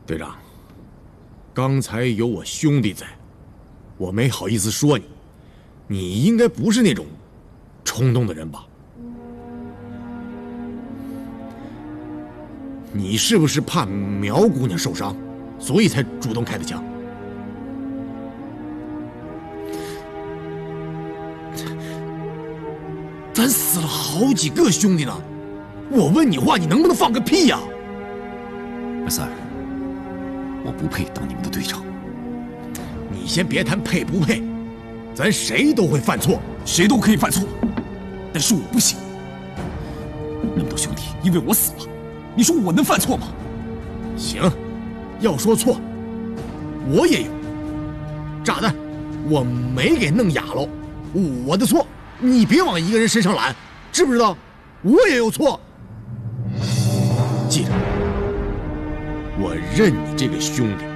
队长，刚才有我兄弟在，我没好意思说你。你应该不是那种冲动的人吧？你是不是怕苗姑娘受伤，所以才主动开的枪？咱死了好几个兄弟呢，我问你话，你能不能放个屁呀？ 二三，我不配当你们的队长。 你先别谈配不配，咱谁都会犯错， 谁都可以犯错，但是我不行。那么多兄弟因为我死了，你说我能犯错吗？ 行，要说错，我也有。炸弹我没给弄哑了，我的错，你别往一个人身上揽，知不知道？我也有错。记着，我认你这个兄弟。